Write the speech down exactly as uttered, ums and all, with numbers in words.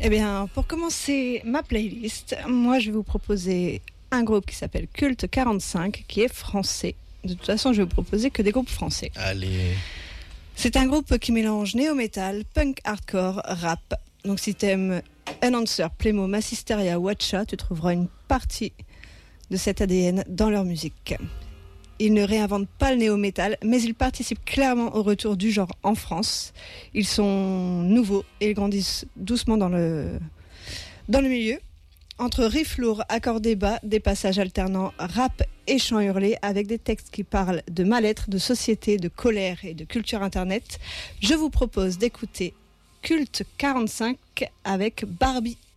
Eh bien, pour commencer ma playlist, moi je vais vous proposer un groupe qui s'appelle Culte quarante-cinq, qui est français. De toute façon, je vais vous proposer que des groupes français. Allez. C'est un groupe qui mélange néo-metal, punk hardcore, rap. Donc si t'aimes Enhancer, Playmo, Massisteria, Watcha, tu trouveras une partie de cet A D N dans leur musique. Ils ne réinventent pas le néo-metal, mais ils participent clairement au retour du genre en France. Ils sont nouveaux et ils grandissent doucement dans le, dans le milieu. Entre riffs lourds, accordés bas, des passages alternants, rap et chants hurlés, avec des textes qui parlent de mal-être, de société, de colère et de culture internet, je vous propose d'écouter Culte quarante-cinq avec Barbie.